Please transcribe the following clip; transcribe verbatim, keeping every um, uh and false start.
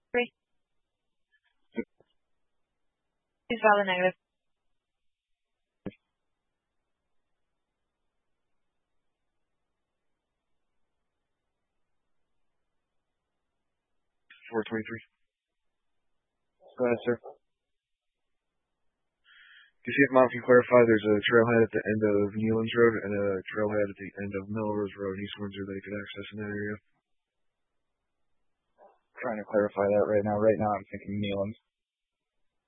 Three. Please valid negative. four twenty-three. Go ahead, sir. Can you see if Mom can clarify there's a trailhead at the end of Neylands Road and a trailhead at the end of Melrose Road in East Windsor that you could access in that area? Trying to clarify that right now. Right now I'm thinking Neylands.